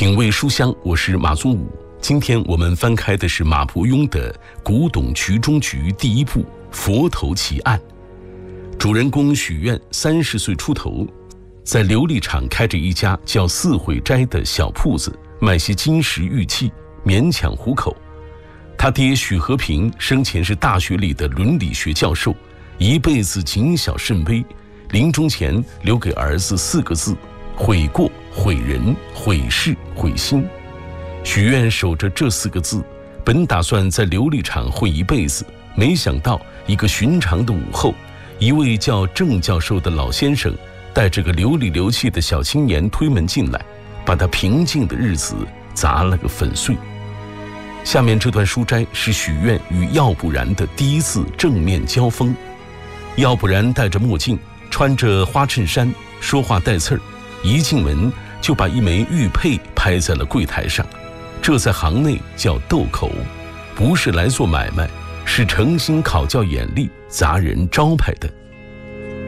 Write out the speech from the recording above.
品味书香，我是马宗武。今天我们翻开的是马伯庸的《古董局中局》第一部《佛头奇案》。主人公许愿30岁出头，在琉璃厂开着一家叫四惠斋的小铺子，卖些金石玉器，勉强糊口。他爹许和平生前是大学里的伦理学教授，一辈子谨小慎微，临终前留给儿子4个字：悔过、悔人、悔事、悔心。许愿守着这4个字，本打算在琉璃厂混一辈子，没想到一个寻常的午后，一位叫郑教授的老先生带着个流里流气的小青年推门进来，把他平静的日子砸了个粉碎。下面这段书摘是许愿与药不然的第一次正面交锋。药不然戴着墨镜，穿着花衬衫，说话带刺儿，一进门就把一枚玉佩拍在了柜台上，这在行内叫斗口，不是来做买卖，是诚心考教眼力砸人招牌的。